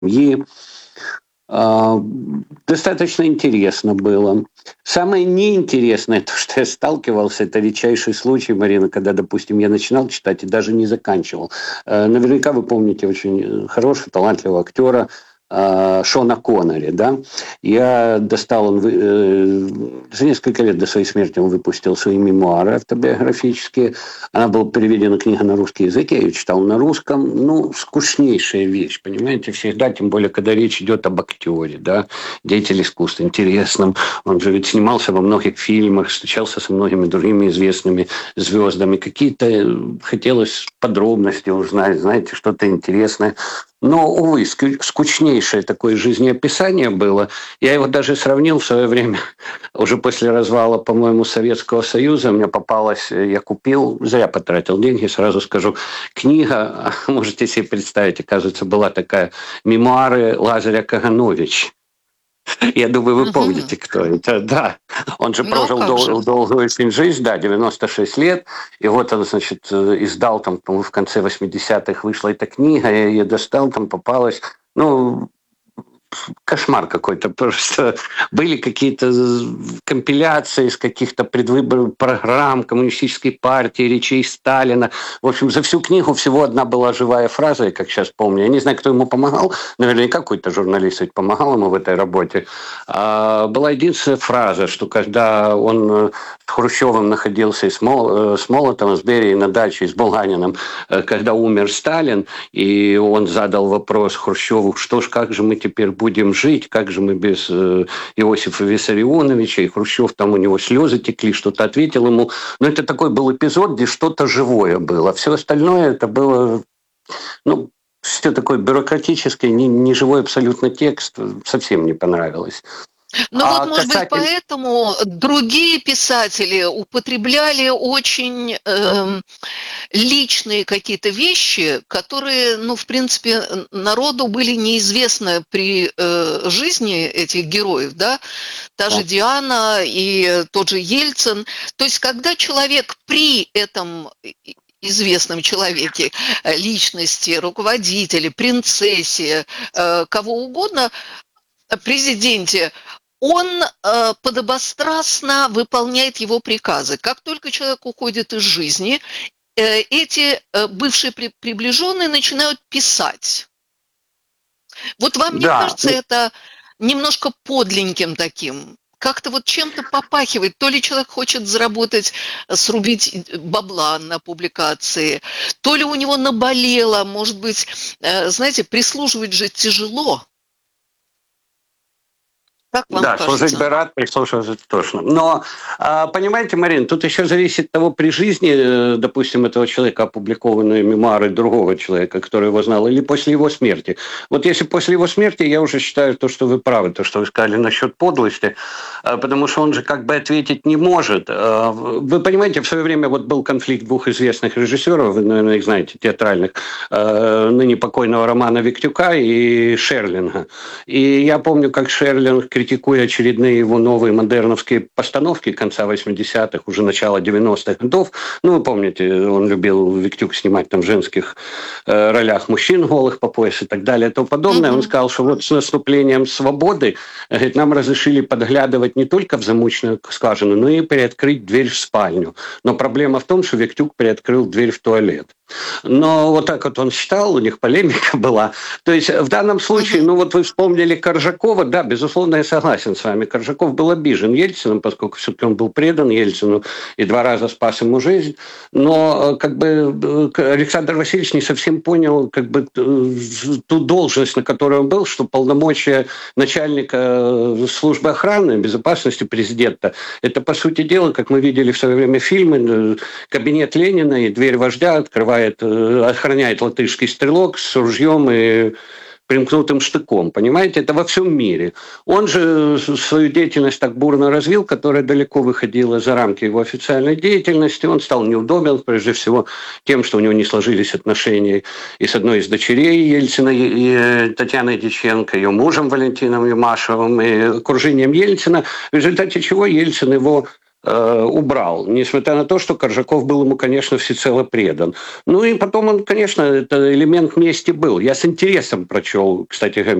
семьи. А, Достаточно интересно было. Самое неинтересное, то, что я сталкивался, это редчайший случай, Марина, когда, допустим, я начинал читать и даже не заканчивал. Наверняка вы помните очень хорошего, талантливого актера Шона Коннери, да? Я достал, за несколько лет до своей смерти он выпустил свои мемуары автобиографические. Она была переведена, книга, на русский язык, я ее читал на русском. Ну, скучнейшая вещь, понимаете, всегда, тем более, когда речь идет об актере, да, деятеле искусства, интересном. Он же ведь снимался во многих фильмах, встречался со многими другими известными звездами. Какие-то хотелось подробности узнать, знаете, что-то интересное. Но, увы, скучнейшее такое жизнеописание было. Я его даже сравнил в свое время, уже после развала, по-моему, Советского Союза. Мне попалось, я купил, зря потратил деньги, сразу скажу, книга, можете себе представить, оказывается, была такая, «Мемуары Лазаря Кагановича». Я думаю, вы Мгм. помните, кто это. Да, он же Ну, прожил как же. долгую очень жизнь, да, 96 лет. И вот он, значит, издал там, по-моему, в конце 80-х вышла эта книга, я ее достал, там попалась, ну, кошмар какой-то. Просто были какие-то компиляции из каких-то предвыборных программ коммунистической партии, речей Сталина. В общем, за всю книгу всего одна была живая фраза, я как сейчас помню. Я не знаю, кто ему помогал. Наверняка какой-то журналист ведь помогал ему в этой работе. Была единственная фраза, что когда он с Хрущевым находился и с Молотовым, с Берией на даче, и с Булганиным, когда умер Сталин, и он задал вопрос Хрущеву, что ж, как же мы теперь будем жить, как же мы без Иосифа Виссарионовича, и Хрущев, там у него слезы текли, что-то ответил ему. Но это такой был эпизод, где что-то живое было. Все остальное это было, ну, все такое бюрократическое, не живой абсолютно текст, совсем не понравилось. Ну вот, А может быть, касательно... поэтому другие писатели употребляли очень личные какие-то вещи, которые, ну, в принципе, народу были неизвестны при жизни этих героев, да, та же Диана и тот же Ельцин. То есть, когда человек при этом известном человеке, личности, руководителе, принцессе, кого угодно, президенте, он подобострастно выполняет его приказы. Как только человек уходит из жизни, эти бывшие приближенные начинают писать. Вот вам не Да, кажется это немножко подленьким таким? Как-то вот чем-то попахивает. То ли человек хочет заработать, срубить бабла на публикации, то ли у него наболело, может быть, знаете, прислуживать же тяжело. Как вам да, служить кажется? бы рад, прислушиваться точно. Но, понимаете, Марин, тут еще зависит от того, при жизни, допустим, этого человека опубликованные мемуары другого человека, который его знал, или после его смерти. Вот если после его смерти, я уже считаю то, что вы правы, то, что вы сказали насчет подлости, потому что он же как бы ответить не может. Вы понимаете, в свое время вот был конфликт двух известных режиссеров, вы, наверное, их знаете, театральных, ныне покойного Романа Виктюка и Шерлинга. И я помню, как Шерлинг, критикуя очередные его новые модерновские постановки конца 80-х, уже начала 90-х годов, ну, вы помните, он любил Виктюк снимать там в женских ролях мужчин голых по пояс и так далее и тому подобное. Он Мгм. сказал, что вот с наступлением свободы, говорит, нам разрешили подглядывать не только в замочную скважину, но и приоткрыть дверь в спальню. Но проблема в том, что Виктюк приоткрыл дверь в туалет. Но вот так вот он считал, у них полемика была. То есть в данном случае, Мгм. ну вот вы вспомнили Коржакова, да, безусловно, я согласен с вами. Коржаков был обижен Ельциным, поскольку все-таки он был предан Ельцину и 2 раза спас ему жизнь. Но как бы Александр Васильевич не совсем понял как бы ту должность, на которой он был, что полномочия начальника службы охраны безопасности президента, это, по сути дела, как мы видели в свое время фильмы, кабинет Ленина и дверь вождя охраняет латышский стрелок с ружьем и примкнутым штыком. Понимаете, это во всем мире. Он же свою деятельность так бурно развил, которая далеко выходила за рамки его официальной деятельности. Он стал неудобен, прежде всего, тем, что у него не сложились отношения и с одной из дочерей Ельцина, и Татьяной Дьяченко, ее мужем Валентином Юмашевым, и окружением Ельцина, в результате чего Ельцин его убрал, несмотря на то, что Коржаков был ему, конечно, всецело предан. Ну и потом он, конечно, это элемент мести был. Я с интересом прочел, кстати,